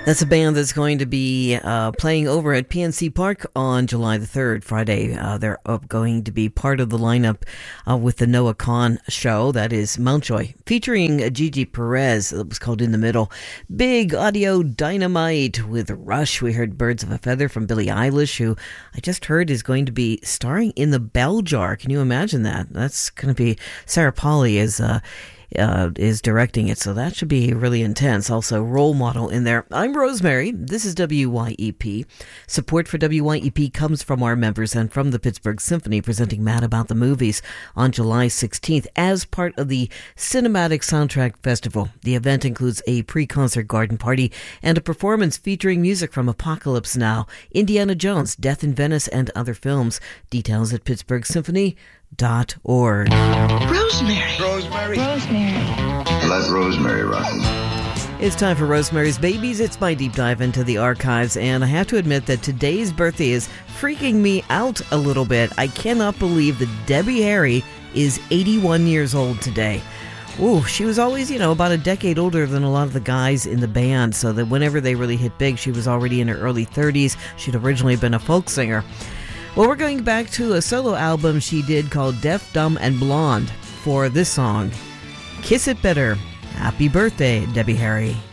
That's a band that's going to be playing over at PNC Park on July the 3rd, Friday. They're going to be part of the lineup with the Noah Kahan show. That is Mountjoy, featuring Gigi Perez. It was called In the Middle. Big audio dynamite with Rush. We heard Birds of a Feather from Billie Eilish, who I just heard is going to be starring in The Bell Jar. Can you imagine that? That's going to be Sarah Polley is directing it, so that should be really intense. Also, Role Model in there. I'm Rosemary. This is WYEP. Support for WYEP comes from our members and from the Pittsburgh Symphony, presenting Mad About the Movies on July 16th as part of the Cinematic Soundtrack Festival. The event includes a pre-concert garden party and a performance featuring music from Apocalypse Now, Indiana Jones, Death in Venice, and other films. Details at pittsburghsymphony.org. Rosemary. Let Rosemary rock. It's time for Rosemary's Babies. It's my deep dive into the archives, and I have to admit that today's birthday is freaking me out a little bit. I cannot believe that Debbie Harry is 81 years old today. Ooh, she was always, about a decade older than a lot of the guys in the band, so that whenever they really hit big, she was already in her early 30s. She'd originally been a folk singer. Well, we're going back to a solo album she did called Deaf, Dumb, and Blonde for this song, Kiss It Better. Happy birthday, Debbie Harry.